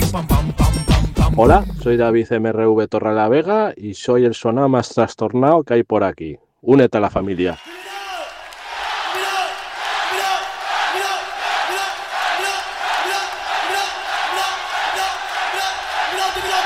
Hola, soy David MRV Torrelavega y soy el sonado más trastornado que hay por aquí. Únete a la familia.